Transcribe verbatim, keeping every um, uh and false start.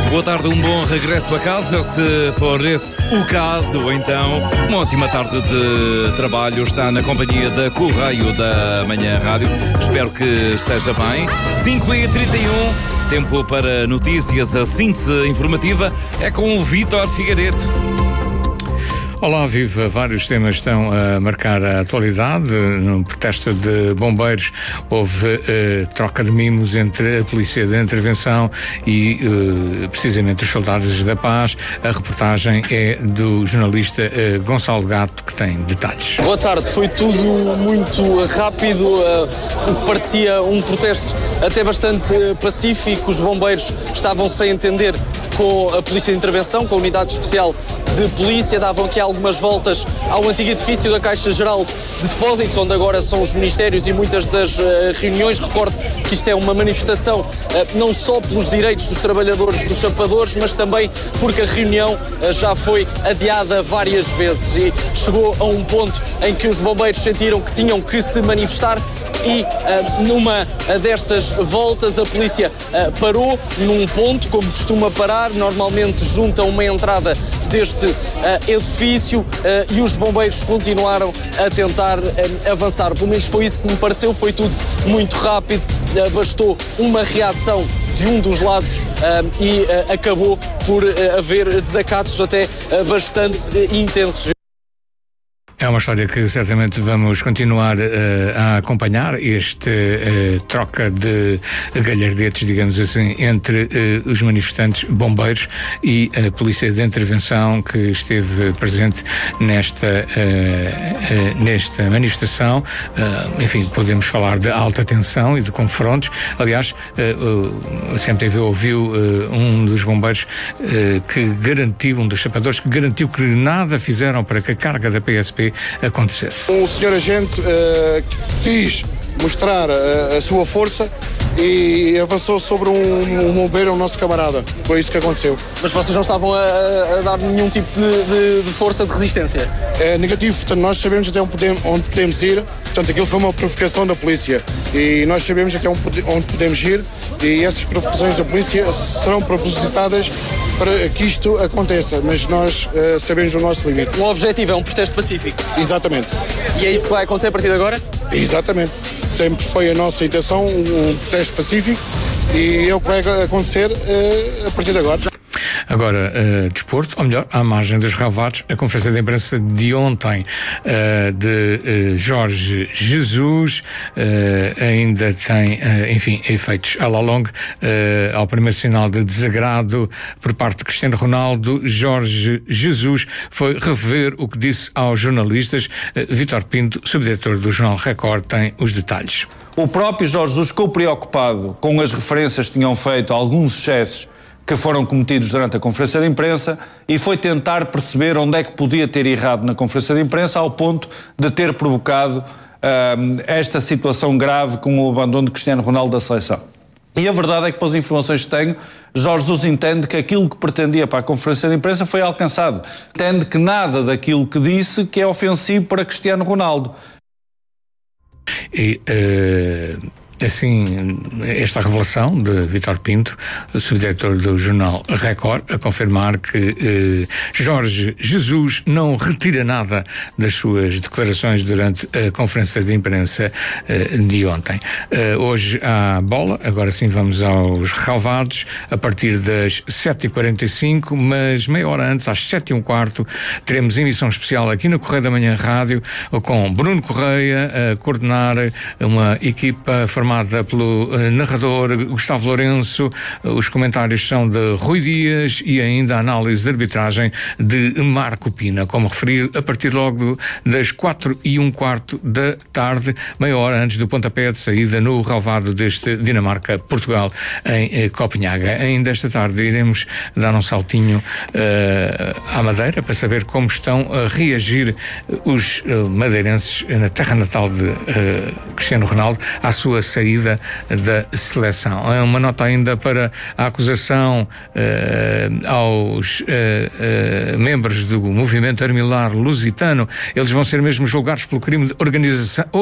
Boa tarde, um bom regresso a casa, se for esse o caso, ou então uma ótima tarde de trabalho. Está na companhia da Correio da Manhã Rádio. Espero que esteja bem. cinco e trinta e um, tempo para notícias. A síntese informativa é com o Vítor Figueiredo. Olá, viva! Vários temas estão a marcar a atualidade. No protesto de bombeiros houve uh, troca de mimos entre a polícia de intervenção e uh, precisamente os soldados da paz. A reportagem é do jornalista uh, Gonçalo Gato, que tem detalhes. Boa tarde, foi tudo muito rápido, uh, o que parecia um protesto até bastante uh, pacífico. Os bombeiros estavam-se a entender com a polícia de intervenção, com a unidade especial de polícia, davam aqui algumas voltas ao antigo edifício da Caixa Geral de Depósitos, onde agora são os ministérios e muitas das uh, reuniões. Recordo que isto é uma manifestação uh, não só pelos direitos dos trabalhadores dos chapadores, mas também porque a reunião uh, já foi adiada várias vezes e chegou a um ponto em que os bombeiros sentiram que tinham que se manifestar. E uh, numa uh, destas voltas a polícia uh, parou num ponto, como costuma parar, normalmente junto a uma entrada deste uh, edifício, uh, e os bombeiros continuaram a tentar uh, avançar. Pelo menos foi isso que me pareceu, foi tudo muito rápido, uh, bastou uma reação de um dos lados uh, e uh, acabou por uh, haver desacatos até uh, bastante uh, intensos. É uma história que certamente vamos continuar uh, a acompanhar, este uh, troca de galhardetes, digamos assim, entre uh, os manifestantes bombeiros e a polícia de intervenção que esteve presente nesta, uh, uh, nesta manifestação. Uh, enfim, podemos falar de alta tensão e de confrontos. Aliás, uh, uh, a C M T V ouviu uh, um dos bombeiros uh, que garantiu, um dos chapadores que garantiu que nada fizeram para que a carga da P S P acontecesse. O senhor agente uh, quis mostrar a, a sua força e avançou sobre um, um bombeiro, o nosso camarada. Foi isso que aconteceu. Mas vocês não estavam a, a dar nenhum tipo de, de, de força de resistência? É negativo, portanto nós sabemos até onde podemos, onde podemos ir, portanto aquilo foi uma provocação da polícia e nós sabemos até onde podemos ir e essas provocações da polícia serão propositadas para que isto aconteça, mas nós uh, sabemos o nosso limite. O objetivo é um protesto pacífico? Exatamente. E é isso que vai acontecer a partir de agora? Exatamente. Sempre foi a nossa intenção, um protesto pacífico, e é o que vai acontecer uh, a partir de agora. Agora, uh, desporto, ou melhor, à margem dos ravados, a conferência de imprensa de ontem uh, de uh, Jorge Jesus uh, ainda tem, uh, enfim, efeitos à la longue. Uh, ao primeiro sinal de desagrado por parte de Cristiano Ronaldo, Jorge Jesus foi rever o que disse aos jornalistas. Uh, Vítor Pinto, subdiretor do Jornal Record, tem os detalhes. O próprio Jorge Jesus ficou preocupado com as referências que tinham feito a alguns excessos que foram cometidos durante a conferência de imprensa e foi tentar perceber onde é que podia ter errado na conferência de imprensa ao ponto de ter provocado uh, esta situação grave com o abandono de Cristiano Ronaldo da seleção. E a verdade é que, pelas informações que tenho, Jorge Jesus entende que aquilo que pretendia para a conferência de imprensa foi alcançado. Entende que nada daquilo que disse que é ofensivo para Cristiano Ronaldo. E... Uh... Assim, esta revelação de Vítor Pinto, subdiretor do Jornal Record, a confirmar que eh, Jorge Jesus não retira nada das suas declarações durante a conferência de imprensa eh, de ontem. Eh, hoje há bola, agora sim vamos aos relevados, a partir das sete e quarenta e cinco, mas meia hora antes, às sete e um quarto, teremos emissão especial aqui no Correio da Manhã Rádio, com Bruno Correia a coordenar uma equipa formada pelo uh, narrador Gustavo Lourenço. Uh, os comentários são de Rui Dias e ainda a análise de arbitragem de Marco Pina. Como referi, a partir logo das quatro e um quarto da tarde, meia hora antes do pontapé de saída no relvado deste Dinamarca-Portugal em uh, Copenhaga. Ainda esta tarde iremos dar um saltinho uh, à Madeira para saber como estão a reagir os uh, madeirenses na terra natal de uh, Cristiano Ronaldo à sua saída da seleção. É uma nota ainda para a acusação uh, aos uh, uh, membros do movimento Armilar Lusitano. Eles vão ser mesmo julgados pelo crime de organização